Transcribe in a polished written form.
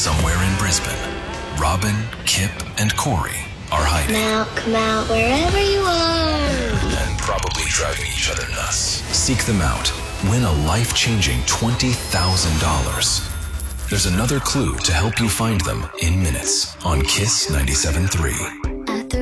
Somewhere in Brisbane, Robin, Kip, and Corey are hiding. Come out wherever you are. And probably driving each other nuts. Seek them out. Win a life-changing $20,000. There's another clue to help you find them in minutes on Kiss 97.3.